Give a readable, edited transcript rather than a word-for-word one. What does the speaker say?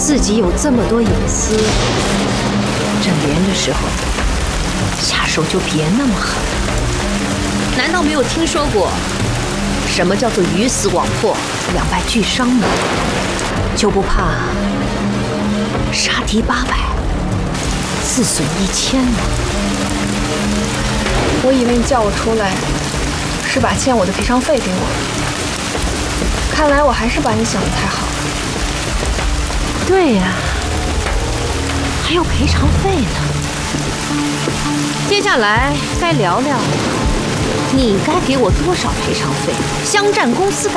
自己有这么多隐私，枕莲的时候下手就别那么狠。难道没有听说过什么叫做鱼死网破、两败俱伤吗？就不怕杀敌800，自损1000吗？ 我以为你叫我出来是把欠我的赔偿费给我，看来我还是把你想得太好了。 对呀，还有赔偿费呢。接下来该聊聊你该给我多少赔偿费？乡战公司